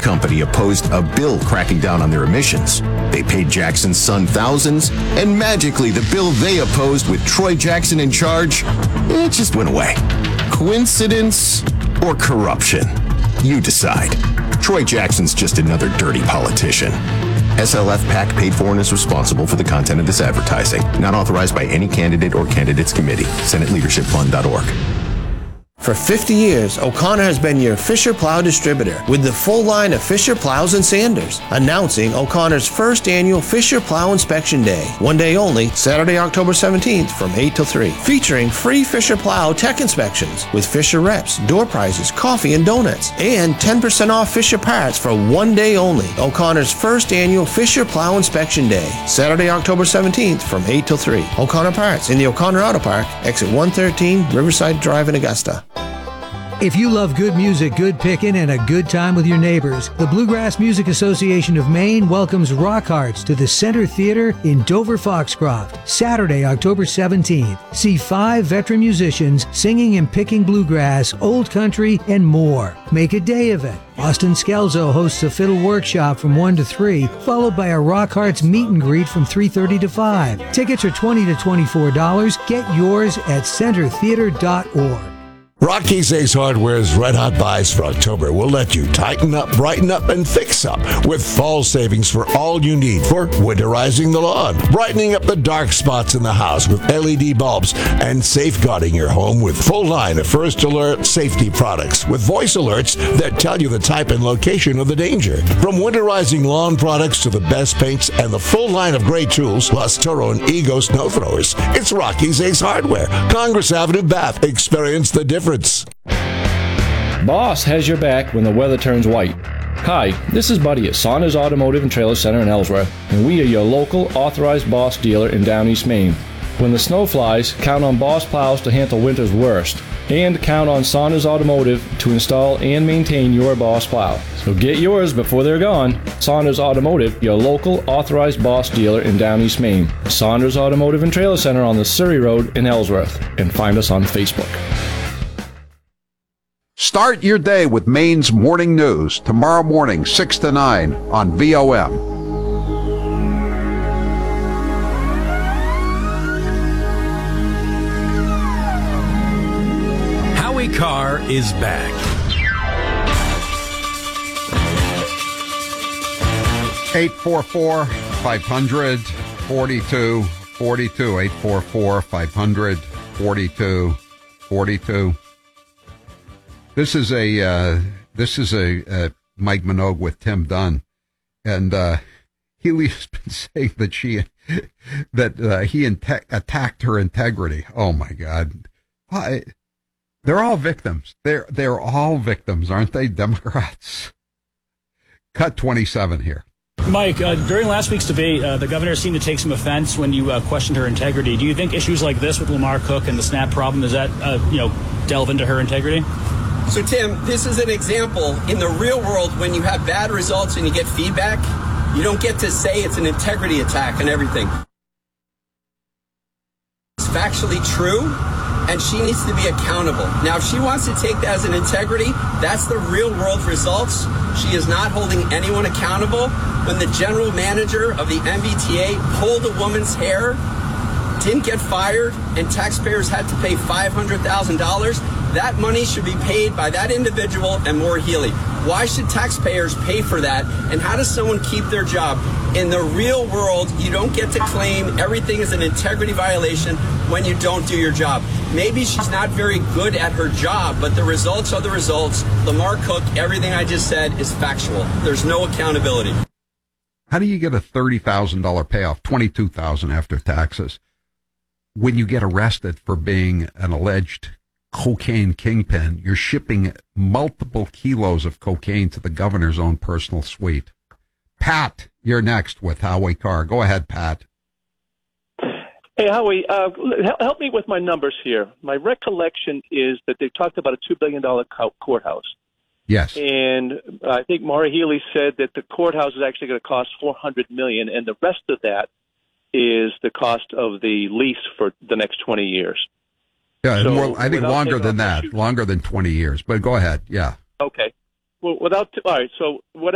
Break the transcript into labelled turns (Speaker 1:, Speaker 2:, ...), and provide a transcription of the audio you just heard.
Speaker 1: company opposed a bill cracking down on their emissions. They paid Jackson's son thousands, and magically the bill they opposed with Troy Jackson in charge, it just went away. Coincidence or corruption? You decide. Troy Jackson's just another dirty politician. SLF PAC paid for and is responsible for the content of this advertising. Not authorized by any candidate or candidates committee. SenateLeadershipFund.org.
Speaker 2: For 50 years, O'Connor has been your Fisher Plow distributor with the full line of Fisher Plows and Sanders. Announcing O'Connor's first annual Fisher Plow Inspection Day. One day only, Saturday, October 17th from 8 till 3. Featuring free Fisher Plow tech inspections with Fisher reps, door prizes, coffee and donuts. And 10% off Fisher parts for one day only. O'Connor's first annual Fisher Plow Inspection Day. Saturday, October 17th from 8 till 3. O'Connor Parts in the O'Connor Auto Park, exit 113, Riverside Drive in Augusta.
Speaker 3: If you love good music, good picking, and a good time with your neighbors, the Bluegrass Music Association of Maine welcomes Rock Hearts to the Center Theater in Dover-Foxcroft, Saturday, October 17th. See 5 veteran musicians singing and picking bluegrass, old country, and more. Make a day of it. Austin Scalzo hosts a fiddle workshop from 1 to 3, followed by a Rock Hearts meet and greet from 3:30 to 5. Tickets are $20 to $24. Get yours at centertheater.org.
Speaker 4: Rocky's Ace Hardware's Red Hot Buys for October will let you tighten up, brighten up, and fix up with fall savings for all you need for winterizing the lawn, brightening up the dark spots in the house with LED bulbs, and safeguarding your home with full line of First Alert safety products with voice alerts that tell you the type and location of the danger. From winterizing lawn products to the best paints and the full line of great tools, plus Toro and Ego snow throwers, it's Rocky's Ace Hardware, Congress Avenue, Bath. Experience the difference.
Speaker 5: Boss has your back when the weather turns white. Hi, this is Buddy at Saunders Automotive and Trailer Center in Ellsworth, and we are your local authorized Boss dealer in Down East Maine. When the snow flies, count on Boss plows to handle winter's worst, and count on Saunders Automotive to install and maintain your Boss plow. So get yours before they're gone. Saunders Automotive, your local authorized Boss dealer in Down East Maine. Saunders Automotive and Trailer Center on the Surrey Road in Ellsworth, and find us on Facebook.
Speaker 6: Start your day with Maine's Morning News tomorrow morning, 6 to 9 on VOM.
Speaker 7: Howie Carr is back.
Speaker 6: 844-500-4242. 844-500-4242. This is a Mike Minogue with Tim Dunn, and Healy's been saying that he attacked her integrity. Oh my God, they're all victims. They're all victims, aren't they? Democrats. Cut 27 here.
Speaker 8: Mike, during last week's debate, the governor seemed to take some offense when you questioned her integrity. Do you think issues like this with Lamar Cook and the SNAP problem, does that delve into her integrity?
Speaker 9: So, Tim, this is an example. In the real world, when you have bad results and you get feedback, you don't get to say it's an integrity attack and everything. It's factually true, and she needs to be accountable. Now, if she wants to take that as an integrity, that's the real world results. She is not holding anyone accountable. When the general manager of the MBTA pulled a woman's hair, didn't get fired, and taxpayers had to pay $500,000, that money should be paid by that individual and Maura Healey. Why should taxpayers pay for that? And how does someone keep their job? In the real world, you don't get to claim everything is an integrity violation when you don't do your job. Maybe she's not very good at her job, but the results are the results. Lamar Cook, everything I just said is factual. There's no accountability.
Speaker 6: How do you get a $30,000 payoff, $22,000 after taxes, when you get arrested for being an alleged cocaine kingpin? You're shipping multiple kilos of cocaine to the governor's own personal suite. Pat, you're next with Howie Carr. Go ahead, Pat.
Speaker 10: Hey, Howie, help me with my numbers here. My recollection is that they talked about a $2 billion courthouse.
Speaker 6: Yes.
Speaker 10: And I think Maura Healey said that the courthouse is actually going to cost $400 million, and the rest of that is the cost of the lease for the next 20 years.
Speaker 6: Yeah, so I think longer than that, longer than 20 years. But go ahead, yeah.
Speaker 10: Okay. Well, all right, so what